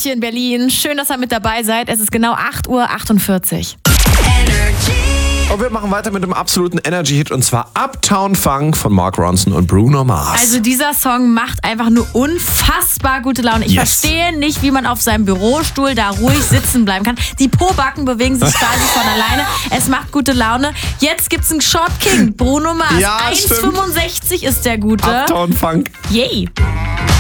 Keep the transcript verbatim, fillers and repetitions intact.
hier in Berlin. Schön, dass ihr mit dabei seid. Es ist genau acht Uhr achtundvierzig. Und wir machen weiter mit dem absoluten Energy-Hit und zwar Uptown Funk von Mark Ronson und Bruno Mars. Also dieser Song macht einfach nur unfassbar gute Laune. Ich Yes. verstehe nicht, wie man auf seinem Bürostuhl da ruhig sitzen bleiben kann. Die Pobacken bewegen sich quasi von alleine. Es macht gute Laune. Jetzt gibt's einen Short King, Bruno Mars. Ja, eins Komma fünfundsechzig ist der Gute. Uptown Funk. Yay.